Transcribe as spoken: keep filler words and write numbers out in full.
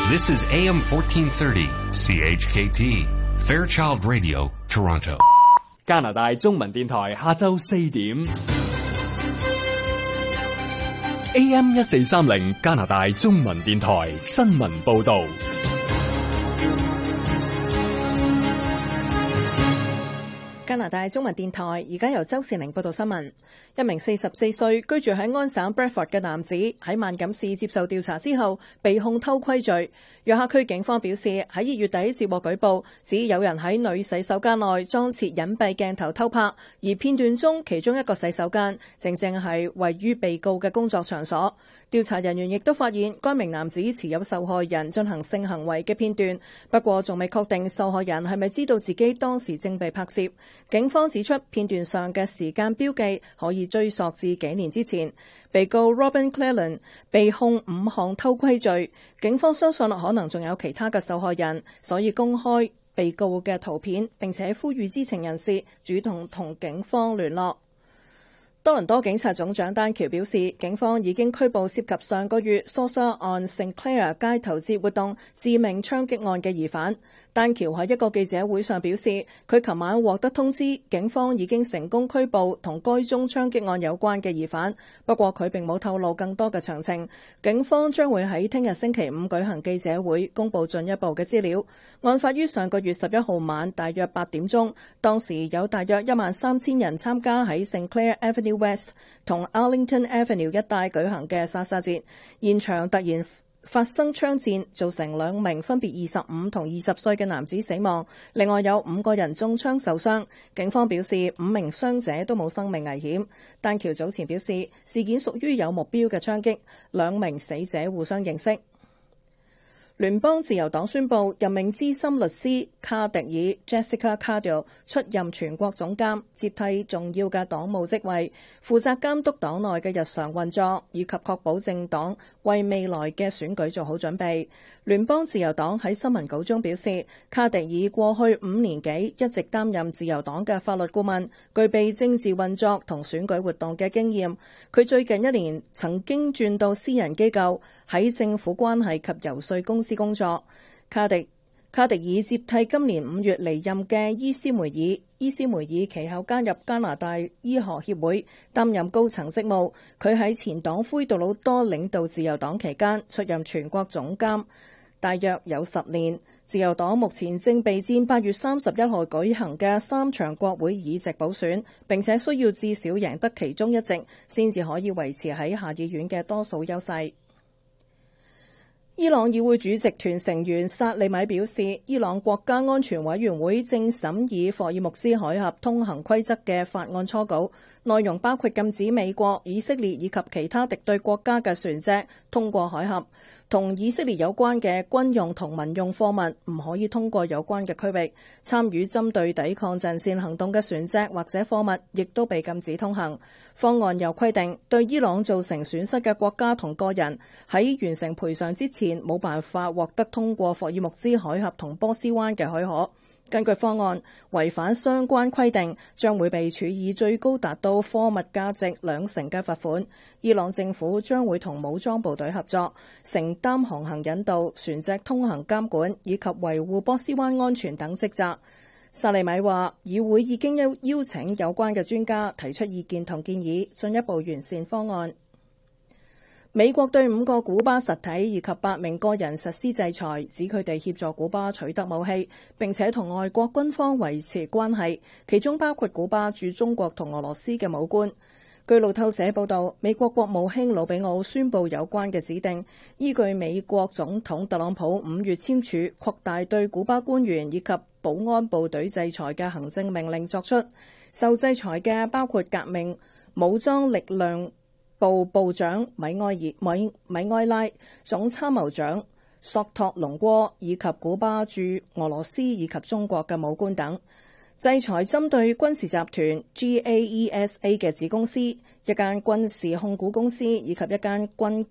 This is A M fourteen thirty, C H K T, Fairchild Radio, Toronto. 加拿大中文電台下晝四點 A M 一四三零加拿大中文電台新聞報道。 加拿大中文電台而家由周善玲報道新聞。一名四十四歲居住喺安省 Bradford 嘅男子喺萬錦市接受調查之後被控偷窺罪。約克區警方表示，喺二月底接獲舉報，指有人喺女洗手間內裝設隱蔽鏡頭偷拍，而片段中其中一個洗手間正正係位於被告嘅工作場所。調查人員亦都發現該名男子持有受害人進行性行為嘅片段，不過仲未確定受害人係咪知道自己當時正被拍攝。警方指出，片段上嘅時間標記可以追溯至幾年之前。被告 Robin Cleland 被控五項偷窺罪，警方相信可能仲有其他嘅受害人，所以公開被告嘅圖片，並且呼籲知情人士主動同警方聯絡。多倫多警察總長丹橋表示，警方已經拘捕涉及上個月 Saucer on Sinclair 街頭節活動致命槍擊案嘅疑犯。丹橋喺一個記者會上表示，佢琴晚獲得通知，警方已經成功拘捕同該宗槍擊案有關嘅疑犯，不過佢並冇透露更多嘅詳情。警方將會喺聽日星期五舉行記者會，公佈進一步嘅資料。案發於上個月十一號晚大約八點鐘，當時有大約一萬三千人參加喺 Sinclair Avenue West 同 Arlington Avenue 一帶舉行嘅莎莎節，現場突然發生槍戰，造成兩名分別二十五同二十歲嘅男子死亡，另外有五個人中槍受傷。警方表示，五名傷者都冇生命危險。丹橋早前表示，事件屬於有目標嘅槍擊，兩名死者互相認識。聯邦自由黨宣布任命資深律師卡迪爾 Jessica Cardiel 出任全國總監，接替重要嘅黨務職位，負責監督黨內嘅日常運作，以及確保政黨為未來嘅選舉做好準備。聯邦自由黨喺新聞稿中表示，卡迪爾過去五年幾一直擔任自由黨嘅法律顧問，具備政治運作同選舉活動嘅經驗。佢最近一年曾經轉到私人機構，喺政府關係及游說公司工作。卡迪卡迪爾接替今年五月離任嘅伊斯梅爾，伊斯梅爾其後加入加拿大醫學協會，擔任高層職務。佢喺前黨魁杜魯多領導自由黨期間出任全國總監，大約有十年。自由黨目前正備戰八月三十一號舉行嘅三場國會議席補選，並且需要至少贏得其中一席，先至可以維持喺下議院嘅多數優勢。伊朗議會主席團成員薩利米表示，伊朗國家安全委員會正審議霍爾木茲海峽通行規則嘅法案初稿，內容包括禁止美國、以色列以及其他敵對國家嘅船隻通過海峽，同以色列有關嘅軍用同民用貨物唔可以通過有關嘅區域。參與針對抵抗陣線行動嘅船隻或者貨物亦都被禁止通行。方案又規定，對伊朗造成損失嘅國家同個人喺完成賠償之前冇辦法獲得通過霍爾木茲海峽同波斯灣嘅許可。根據方案，違反相關規定將會被處以最高達到貨物價值兩成嘅罰款。伊朗政府將會同武裝部隊合作，承擔航行引導、船隻通行監管以及維護波斯灣安全等職責。薩利米話，議會已經邀邀請有關嘅專家提出意見同建議，進一步完善方案。美國對五個古巴實體以及八名個人實施制裁，指佢哋協助古巴取得武器，並且同外國軍方維持關係，其中包括古巴駐中國同俄羅斯嘅武官。據路透社報導，美國國務卿魯比奧宣布有關嘅指定，依據美國總統特朗普五月簽署擴大對古巴官員以及保安部隊制裁嘅行政命令作出。受制裁嘅包括革命武裝力量部部長米埃爾米米埃拉、總參謀長索托隆戈以及古巴駐俄羅斯以及中國嘅武官等。制裁針對軍事集團 G A E S A 嘅子公司、一間軍事控股公司以及一間軍